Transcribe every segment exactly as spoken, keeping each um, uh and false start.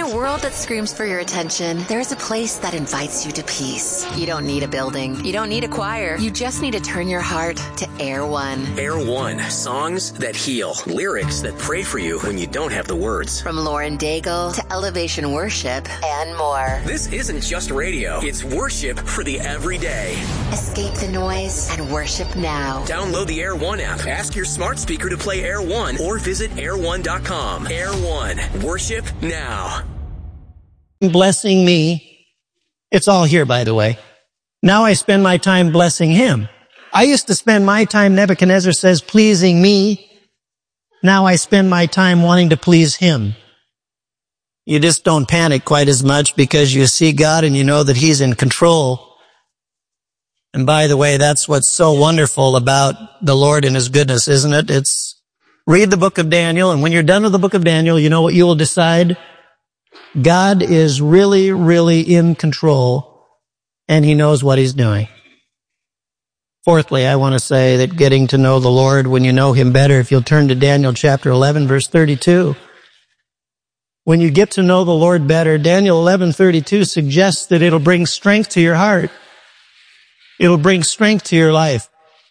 a world that screams for your attention, there's a place that invites you to peace. You don't need a building. You don't need a choir. You just need to turn your heart to Air One. Air One. Songs that heal. Lyrics that pray for you when you don't have the words. From Lauren Daigle to Elevation Worship and more. This isn't just radio. It's worship for the everyday. Escape the noise and worship now. Download the Air One app. Ask your smart speaker to play Air One or visit air one dot com. Air One. Worship now. Blessing me. It's all here, by the way. Now I spend my time blessing him. I used to spend my time, Nebuchadnezzar says, pleasing me. Now I spend my time wanting to please him. You just don't panic quite as much because you see God and you know that he's in control. And by the way, that's what's so wonderful about the Lord and his goodness, isn't it? It's read the book of Daniel, and when you're done with the book of Daniel, you know what you will decide? God is really, really in control, and he knows what he's doing. Fourthly, I want to say that getting to know the Lord when you know him better, if you'll turn to Daniel chapter eleven, verse thirty-two. When you get to know the Lord better, Daniel eleven thirty-two suggests that it'll bring strength to your heart. It'll bring strength to your life.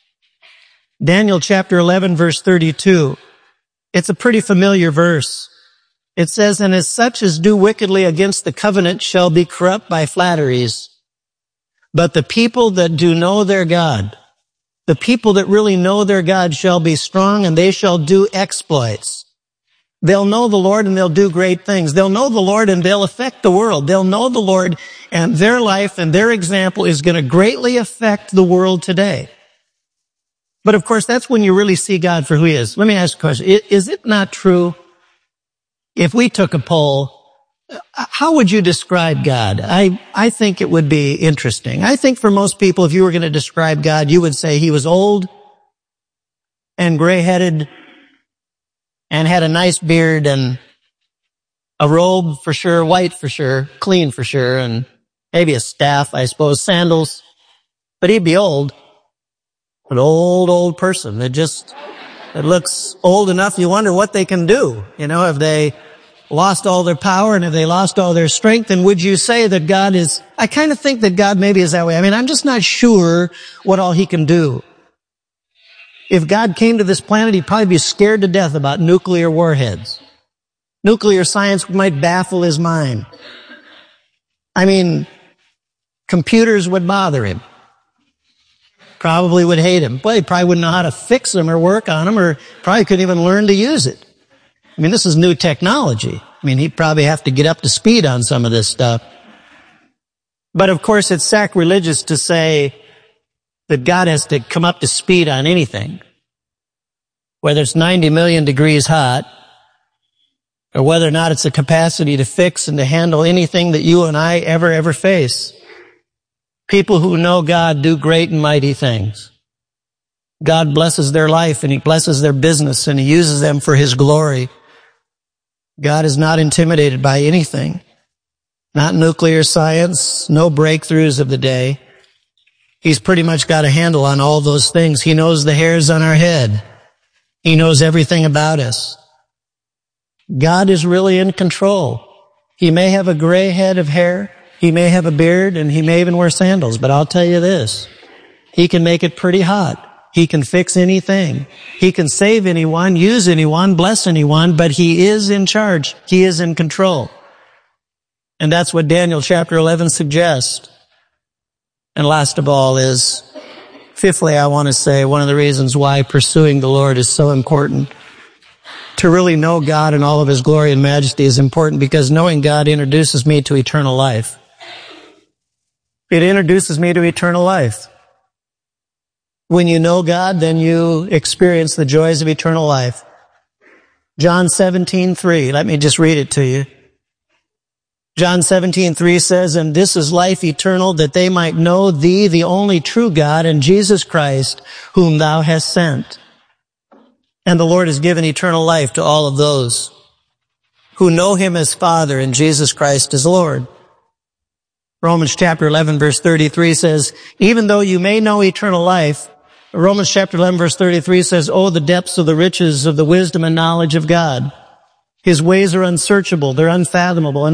Daniel chapter eleven, verse thirty-two. It's a pretty familiar verse. It says, and as such as do wickedly against the covenant shall be corrupt by flatteries. But the people that do know their God, the people that really know their God shall be strong, and they shall do exploits. They'll know the Lord and they'll do great things. They'll know the Lord and they'll affect the world. They'll know the Lord, and their life and their example is going to greatly affect the world today. But of course, that's when you really see God for who he is. Let me ask a question. Is it not true, if we took a poll, how would you describe God? I, I think it would be interesting. I think for most people, if you were going to describe God, you would say he was old and gray-headed and had a nice beard and a robe for sure, white for sure, clean for sure, and maybe a staff, I suppose, sandals. But he'd be old. An old, old person that just, that looks old enough you wonder what they can do. You know, have they lost all their power and have they lost all their strength? And would you say that God is, I kind of think that God maybe is that way. I mean, I'm just not sure what all he can do. If God came to this planet, he'd probably be scared to death about nuclear warheads. Nuclear science might baffle his mind. I mean, computers would bother him. Probably would hate him. Well, he probably wouldn't know how to fix them or work on them, or probably couldn't even learn to use it. I mean, this is new technology. I mean, he'd probably have to get up to speed on some of this stuff. But of course, it's sacrilegious to say that God has to come up to speed on anything. Whether it's ninety million degrees hot, or whether or not it's the capacity to fix and to handle anything that you and I ever, ever face. People who know God do great and mighty things. God blesses their life and he blesses their business and he uses them for his glory. God is not intimidated by anything. Not nuclear science, no breakthroughs of the day. He's pretty much got a handle on all those things. He knows the hairs on our head. He knows everything about us. God is really in control. He may have a gray head of hair. He may have a beard and he may even wear sandals, but I'll tell you this. He can make it pretty hot. He can fix anything. He can save anyone, use anyone, bless anyone, but he is in charge. He is in control. And that's what Daniel chapter eleven suggests. And last of all is, fifthly, I want to say one of the reasons why pursuing the Lord is so important. To really know God in all of his glory and majesty is important because knowing God introduces me to eternal life. It introduces me to eternal life. When you know God, then you experience the joys of eternal life. John seventeen three, let me just read it to you. John seventeen three says, and this is life eternal, that they might know thee, the only true God, and Jesus Christ, whom thou hast sent. And the Lord has given eternal life to all of those who know him as Father and Jesus Christ as Lord. Romans chapter eleven verse thirty-three says, even though you may know eternal life, Romans chapter eleven verse thirty-three says, oh, the depths of the riches of the wisdom and knowledge of God. His ways are unsearchable, they're unfathomable.